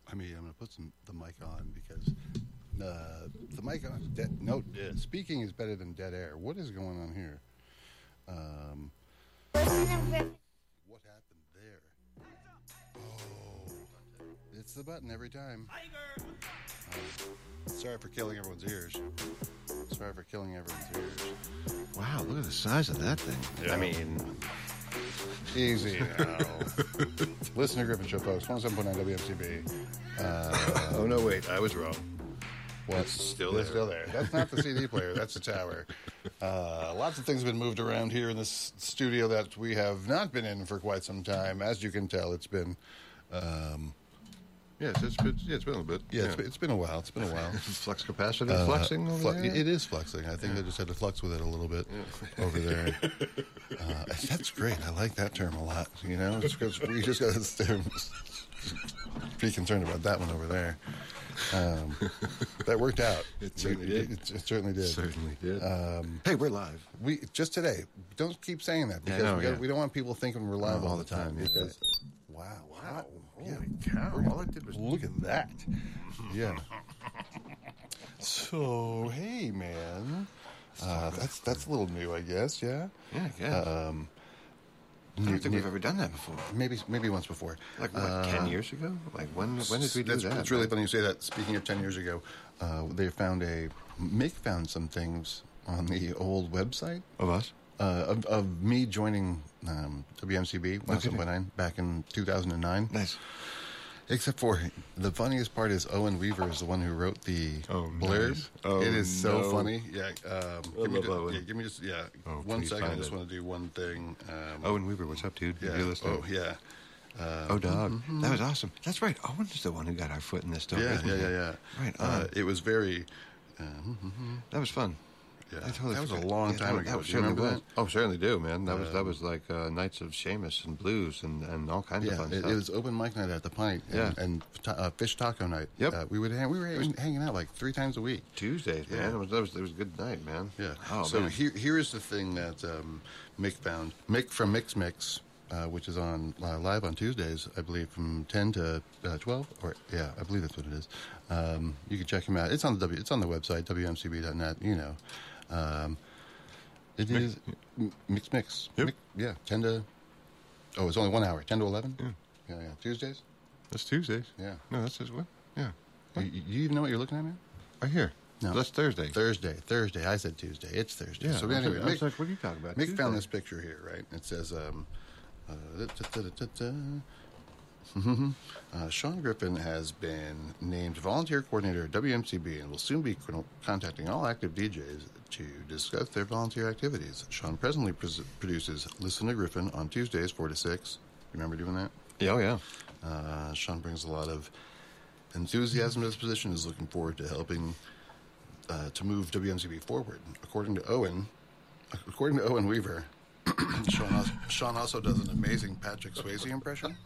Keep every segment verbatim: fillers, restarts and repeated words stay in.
I mean, I'm going to put some, the mic on because uh, the mic on. Dead, no, uh, speaking is better than dead air. What is going on here? Um, what happened there? Oh, it's the button every time. Uh, sorry for killing everyone's ears. Sorry for killing everyone's ears. Wow, look at the size of that thing. Yeah. I mean, easy now. Listen to Griffin Show, folks. one oh seven point nine W M C B. Uh, oh no, wait, I was wrong. What? It's still there. It's still there. That's not the C D player. That's the tower. Uh, lots of things have been moved around here in this studio that we have not been in for quite some time. As you can tell, it's been... Um, yes, it's been, yeah, it's been a little bit. Yeah, yeah. It's, been, it's been a while. It's been a while. Flux capacity uh, fluxing over flu- there? It is fluxing. I think yeah. I just had to flux with it a little bit yeah. over there. Uh, that's great. I like that term a lot. You know, it's because we just got to be concerned about that one over there. Um, that worked out. It certainly it, did. It, it certainly did. It certainly did. Um, hey, we're live. We just today. Don't keep saying that because yeah, no, we, gotta, yeah. we don't want people thinking we're live oh, all the time. time Because yeah. wow, wow, yeah, holy cow! All I did was look at that. Yeah. So hey, man, uh, that's that's a little new, I guess. Yeah. Yeah, yeah. Um, I don't think we've ever done that before. Maybe maybe once before. Like what, uh, ten years ago? Like when when did we do that's, that? It's really funny you say that. Speaking of ten years ago, uh, they found a Mick found some things on the old website of us uh, of, of me joining um, W M C B one oh seven point nine back in two thousand nine. Nice. Except for the funniest part is Owen Weaver is the one who wrote the oh, blurb. Nice. Oh, it is so no. funny. Yeah, um, give, me just, yeah give me just yeah oh, one second. I just it. want to do one thing. Um, Owen Weaver, what's up, dude? Yeah. You're listening? Oh yeah. Um, oh dog, mm-hmm. That was awesome. That's right. Owen's the one who got our foot in this door. Yeah, yeah, yeah, yeah, yeah. Right. Uh, it was very. Uh, mm-hmm. That was fun. Yeah, I totally that was forgot. a long yeah, time that, ago. That was do you remember was. that? Oh, certainly do, man. That was um, that was like uh, Nights of Seamus and blues and, and all kinds yeah, of fun it, stuff. it was open mic night at the Pint. And, yeah, and ta- uh, fish taco night. Yep, uh, we would hang, we were hang, hanging out like three times a week. Tuesdays, man. Yeah. It was that was it was a good night, man. Yeah. Oh, so man. here here is the thing that um, Mick found. Mick from Mix Mix. Uh, which is on uh, live on Tuesdays, I believe, from ten to uh, twelve. Or yeah, I believe that's what it is. Um, you can check him out. It's on the W. It's on the website w m c b dot net. You know, um, it Mix, is m- Mix Mix. Yep. Mix, yeah, ten to. Oh, it's only one hour. Ten to eleven. Yeah. Yeah, yeah. Tuesdays. That's Tuesdays. Yeah. No, that's just what. Yeah. You, you even know what you're looking at, man? Right here. No, that's Thursday. Thursday, Thursday. I said Tuesday. It's Thursday. Yeah. So I was anyway, like, I was Mick, like, what are you talking about? Mick Tuesday? found this picture here, right? It says, um, uh, da, da, da, da, da. uh, Sean Griffin has been named volunteer coordinator at W M C B and will soon be con- contacting all active D Js to discuss their volunteer activities. Sean presently pres- produces Listen to Griffin on Tuesdays, four to six. You remember doing that? Yeah, oh, yeah. Uh, Sean brings a lot of enthusiasm to this position, is looking forward to helping uh, to move W M C B forward. According to Owen, according to Owen Weaver, Sean, also, Sean also does an amazing Patrick Swayze impression.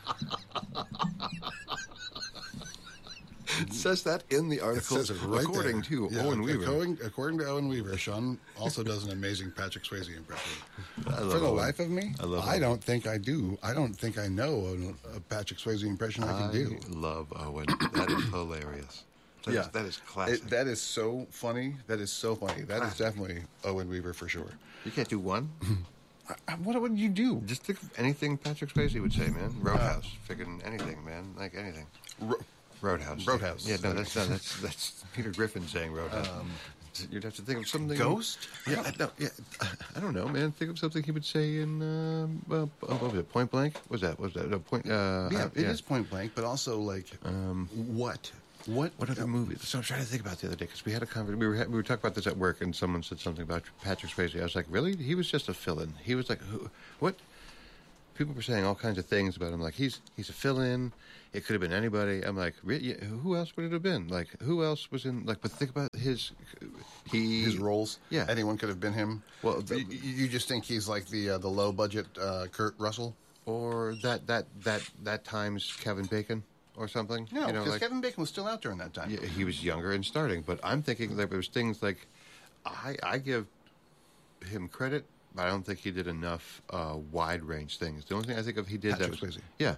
It says that in the article. It says it right according there. to Yeah, Owen Weaver. According, according to Owen Weaver, Sean also does an amazing Patrick Swayze impression. I love For the Owen. life of me, I, love I Owen. don't think I do. I don't think I know a, a Patrick Swayze impression I can I do. love Owen. That is hilarious. That yeah, is, that is classic. It, that is so funny. That is so funny. That classic. Is definitely Owen Weaver for sure. You can't do one? I, what would you do? Just think of anything Patrick Swayze would say, man. Roadhouse. Uh, Freaking anything, man. Like anything. Ro- Roadhouse. Roadhouse. Yeah, no, that's not, that's that's Peter Griffin saying Roadhouse. Um, You'd have to think of something. Ghost? Yeah, I, no, yeah. I don't know, man. Think of something he would say in um, uh, what was it? Point Blank? What was that? What was that? No, point. Uh, yeah, uh, it yeah. is Point Blank, but also like um, what? What? What other movie? So I was trying to think about the other day because we had a conversation. We were we were talking about this at work, and someone said something about Patrick Swayze. I was like, really? He was just a fill-in. He was like, who, what? People were saying all kinds of things about him. Like he's he's a fill-in. It could have been anybody. I'm like, really? Yeah, who else would it have been? Like who else was in? Like, but think about his he his roles. Yeah, anyone could have been him. Well, the, you, you just think he's like the uh, the low budget uh, Kurt Russell, or that that that that times Kevin Bacon. Or something. No, because you know, like, Kevin Bacon was still out during that time. Yeah, he was younger and starting. But I'm thinking there was things like, I, I give him credit, but I don't think he did enough uh, wide range things. The only thing I think of he did Patrick that was, Swayze. yeah,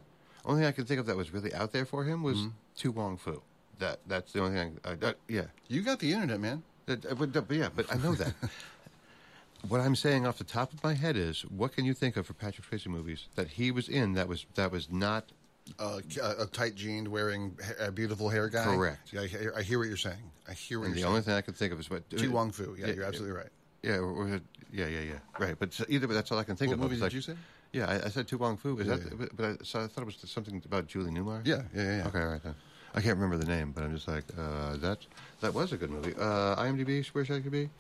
only thing I can think of that was really out there for him was mm-hmm. Tu Wong Fu. That that's the only thing. I, uh, yeah, you got the internet, man. That, uh, but, but yeah, but I know that. What I'm saying off the top of my head is, what can you think of for Patrick Swayze movies that he was in that was that was not uh, a tight jeaned, wearing a beautiful hair guy? Correct. Yeah, I hear, I hear what you're saying. I hear what and you're the saying. only thing I can think of is what Tu Wong Fu. Yeah, yeah, you're absolutely yeah, right. Yeah, or, or, yeah, yeah, yeah. Right, but either, but that's all I can think what of. What movie like, did you say? Yeah, I, I said Tu Wong Fu. Is yeah, that? yeah. But I, so I thought it was something about Julie Newmar. Yeah, yeah, yeah. yeah. Okay, all right then. I can't remember the name, but I'm just like, uh, that that was a good movie. Uh, IMDb, where should I be?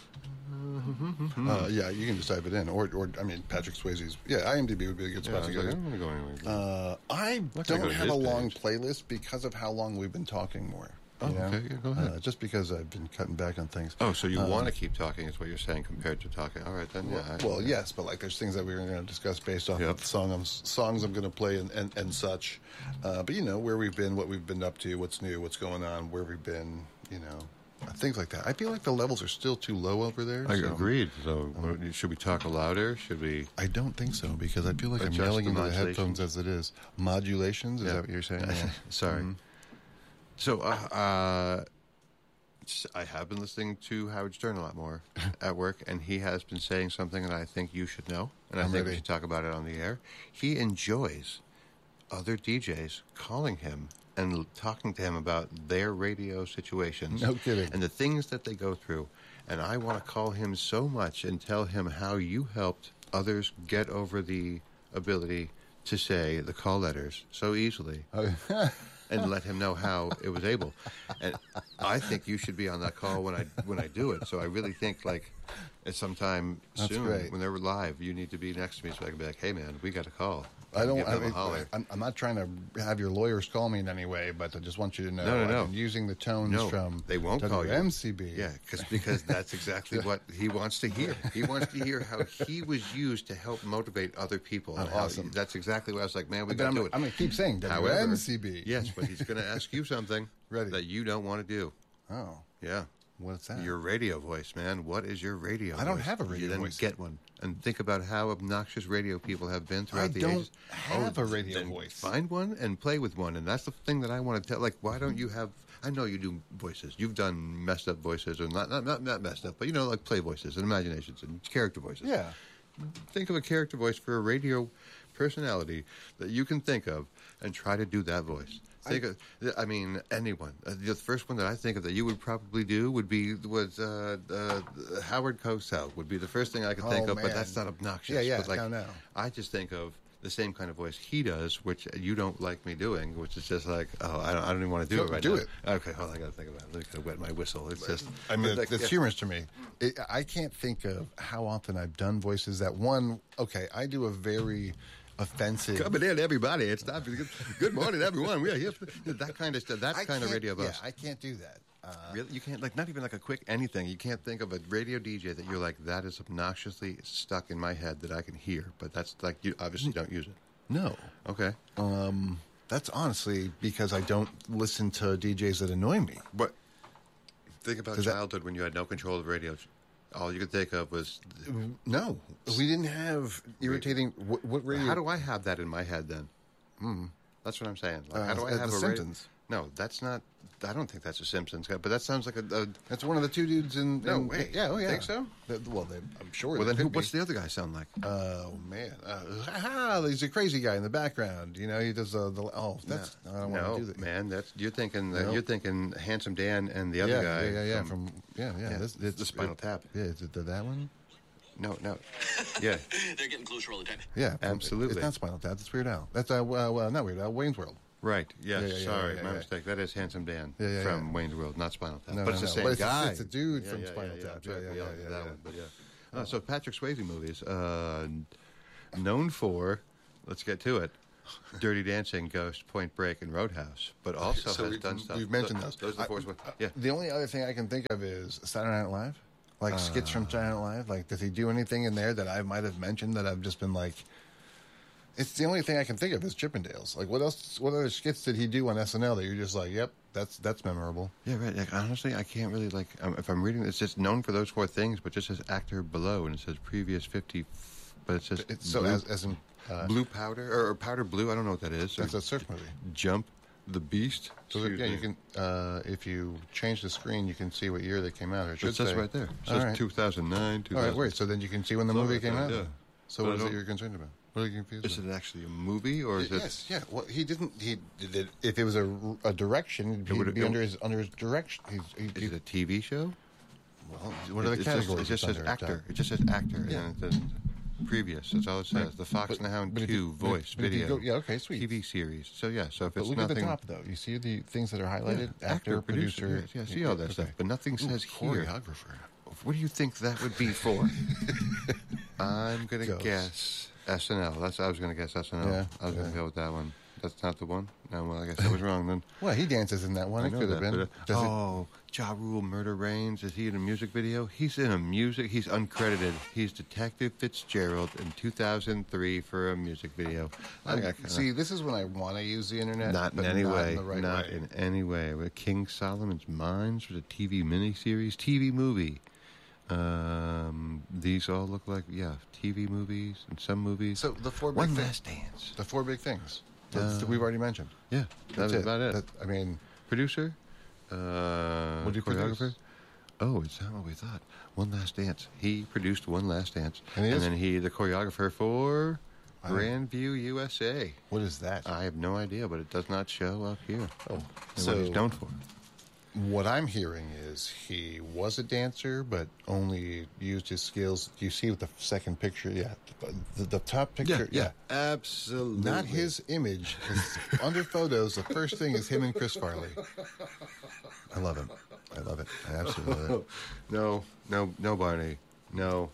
Uh, yeah, you can just type it in, or, or I mean, Patrick Swayze's. Yeah, IMDb would be a good spot yeah, to go. Like, I don't want to go anywhere. Uh, I Let's don't go to have a his long page. playlist because of how long we've been talking more. Oh, you know? okay, yeah, go ahead. Uh, just because I've been cutting back on things. Oh, so you um, want to keep talking is what you're saying compared to talking. All right, then, yeah. Well, I, well yeah. yes, but like there's things that we were going to discuss based off Yep. of the song I'm, songs I'm going to play and, and, and such. Uh, but, you know, where we've been, what we've been up to, what's new, what's going on, where we've been, you know, things like that. I feel like the levels are still too low over there. I so. agreed. So, um, should we talk louder? Should we? I don't think so, because I feel like I'm Adjust yelling the into the modulations? headphones as it is. Modulations? Is Yeah. that what you're saying? Yeah. Sorry. Mhm. So, uh, uh, I have been listening to Howard Stern a lot more at work, and he has been saying something that I think you should know, and I I'm think ready. we should talk about it on the air. He enjoys other D Js calling him and l- talking to him about their radio situations. No kidding. And the things that they go through. And I want to call him so much and tell him how you helped others get over the ability to say the call letters so easily. And let him know how it was able. And I think you should be on that call when I when I do it. So I really think, like, at some time That's soon, great. when they're live, you need to be next to me so I can be like, hey, man, we got a call. I don't. Give I them a mean, holler. I'm, I'm not trying to have your lawyers call me in any way, but I just want you to know. No, no, I've no. been using the tones No, from they won't call you. W M C B. Yeah, cause, because that's exactly what he wants to hear. He wants to hear how he was used to help motivate other people. Oh, and how- awesome. That's exactly what I was like, man, we But got I'm, to do it. I'm going to keep saying However, W M C B. Yes, but he's going to ask you something Ready. that you don't want to do. Oh, Yeah. what's that? Your radio voice, man. What is your radio voice? I don't have a radio you then voice. get one. And think about how obnoxious radio people have been throughout I the don't ages. have a radio then voice. Find one and play with one. And that's the thing that I want to tell. Like, why don't you have... I know you do voices. You've done messed up voices. Or not, not, not, not messed up, but, you know, like play voices and imaginations and character voices. Yeah. Think of a character voice for a radio personality that you can think of and try to do that voice. Think of, I mean, anyone. Uh, the first one that I think of that you would probably do would be was uh, uh, Howard Cosell would be the first thing I could think Oh, of, but man. that's not obnoxious. Yeah, yeah, But like, no, no. I just think of the same kind of voice he does, which you don't like me doing, which is just like, oh, I don't, I don't even want to do Go- it right do now. it. Okay, hold on, I got to think about it. Let me kind of wet my whistle. It's just, I mean, like, that's yeah. humorous to me. It, I can't think of how often I've done voices that one. Okay, I do a very offensive. Coming in, everybody. It's time for good, good morning, everyone. We are here. For, that kind of stuff. That I kind of can't- radio voice. Yeah, I can't do that. Uh, Really? You can't, like, not even like a quick anything. You can't think of a radio D J that you're like, that is obnoxiously stuck in my head that I can hear. But that's like, you obviously don't use it. no. Okay. Um, that's honestly because I don't listen to D Js that annoy me. But think about Does that- childhood when you had no control of radio. All you could think of was, No, we didn't have irritating. What, what radio? how do I have that in my head then? Hmm. That's what I'm saying. Like, how do Uh, I The have a Simpsons. radio? No, that's not. I don't think that's a Simpsons guy. But that sounds like a. a That's one of the two dudes in. No, in- wait. Yeah. Oh, yeah. Think so? That- well, they, I'm sure. well, they then who, could be. what's the other guy sound like? Oh man! Uh, ha, he's a crazy guy in the background. You know, he does uh, the. Oh, that's. I don't want no, to do that. man. That's you're thinking. No. You're thinking Handsome Dan and the other yeah, guy. yeah, yeah, yeah. From, From, yeah, yeah. yeah, This, the it's Spinal it- Tap. Yeah, is it the, that one? no, no. Yeah, They're getting closer all the time. Yeah, from- Absolutely. It's not Spinal Tap. It's Weird Al. That's uh, well, well, not Weird Al. Wayne's World. right. Yes. Yeah, yeah, yeah, sorry, yeah, my yeah. mistake. That is Handsome Dan Yeah, yeah, from yeah. Wayne's World, not Spinal Tap. No, but no, it's the no. same But it's a- guy. it's a dude Yeah, from yeah, Spinal yeah, Tap. Yeah, Yeah, yeah, yeah, yeah, yeah, that yeah. one. But yeah. Uh, so Patrick Swayze movies, uh, known for, let's get to it, Dirty Dancing, Ghost, Point Break, and Roadhouse, but also So has we- done stuff. We've mentioned Th- those. Those are the I- four. uh, Yeah. The only other thing I can think of is Saturday Night Live, like skits from Saturday Night Live. Like, does he do anything in there that I might have mentioned that I've just been like? It's the only thing I can think of is Chippendales. Like, what else? What other skits did he do on S N L that you're just like, yep, that's that's memorable? Yeah, right. Like, honestly, I can't really, like, um, if I'm reading, it's just known for those four things, but just says actor below, and it says previous fifty, but it says It's so blue- as as in Uh, Blue Powder or, or Powder Blue. I don't know what that is. That's Or a surf movie. Jump the Beast. So that, Excuse yeah, me. you can. Uh, if you change the screen, you can see what year they came out. Or it should It says say. right there. It All says right. two thousand nine. two thousand. All right, wait. So then you can see when the Oh, movie right came there, out. yeah. So But what is I it don't- you're concerned about? What are you confused Is about? it actually a movie or is it? Yes, yeah. Well, he didn't. He did it. If it was a, a direction, it'd be, would- be it- under his under his direction. He's, he, Is it a T V show? well, what are the it, it categories? Just, it just it's says under? actor. It just says actor. Yeah. And it says previous. That's all it says. Right. The Fox But- and the Hound but if two you- but- voice but if you video. go- yeah, okay, sweet. T V series. So yeah. So if But it's look nothing. at the top, though. You see the things that are Yeah, highlighted: actor, producer. Yeah, see all that Okay. stuff. But nothing Ooh, says here. choreographer. What do you think that would be for? I'm gonna Ghost. guess S N L. That's I was gonna guess S N L. Yeah, I was gonna yeah. go with that one. That's not the one. No, well, I guess I was wrong then. Well, he dances in that one. I It know could have that, been. but, uh, Does it- oh, Ja Rule, Murder Reigns. Is he in a music video? He's in a music. He's uncredited. He's Detective Fitzgerald in two thousand three for a music video. I got kinda- see, this is when I want to use the internet. not in but any not way. In the right not way. in any way. With King Solomon's Mines was a T V miniseries, T V movie. Um, these all look like yeah, T V movies and some movies. So the four big One thi- Last Dance. The four big things That's- Uh, we've already mentioned. Yeah, that That's was about it. That- I mean, Producer, uh, What did he choreographer. produce? Oh, it's not what we thought. One Last Dance. He produced One Last Dance, And he is- then he the choreographer for I- Grandview, U S A. what is that? I have no idea, but it does not show up here. oh, And so what he's known for. what I'm hearing is he was a dancer, but only used his skills. You see with the second picture, yeah, the, the top picture, yeah. absolutely. Not his image. 'Cause under photos, the first thing is him and Chris Farley. I love him. I love it. I absolutely love it. No, no, no, Barney. No,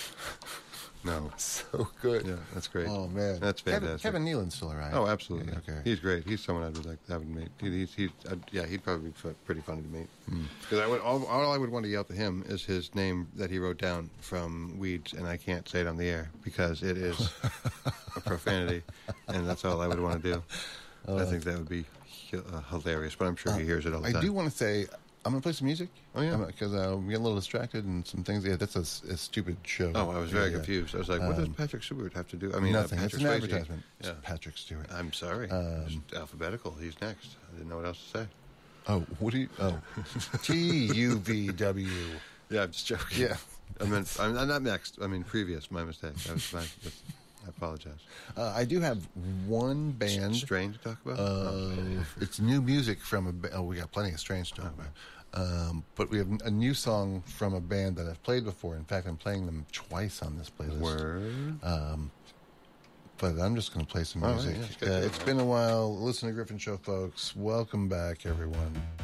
no. So good. Yeah, that's great. Oh man, That's Kevin, fantastic. Kevin Nealon's still around. Oh, absolutely. Yeah, okay. He's great. He's someone I would like to have meet. He, he's, he's, uh, yeah, he'd probably be fu- pretty funny to meet. Because I would, all, all I would want to yell to him is his name that he wrote down from Weeds, and I can't say it on the air because it is a profanity, and that's all I would want to do. I think that would be hi- uh, hilarious, but I'm sure he hears it all the I time. do want to say I'm going to play some music. Oh, yeah. Because uh, we get a little distracted and some things. Yeah, that's a, s- a stupid show. Oh, I was very Yeah. confused. I was like, what does Um, Patrick Stewart have to do? I mean, Nothing. Uh, It's Patrick an Swayze. advertisement. Yeah. It's Patrick Stewart. I'm sorry. Um, It's alphabetical. He's next. I didn't know what else to say. Oh, what do you? Oh, T U V W. Yeah, I'm just joking. Yeah. I meant, I'm I'm not next. I mean, previous. My mistake. I, was, my, I apologize. Uh, I do have one band. Strange to talk about? Uh, it's new music from a. ba- Oh, we got plenty of strange to talk about. Um, but we have a new song from a band that I've played before. In fact, I'm playing them twice on this playlist. Word. Um, but I'm just going to play some All right, music. yeah, it's good. uh, it's been a while. Listen to Griffin Show, folks. Welcome back, everyone.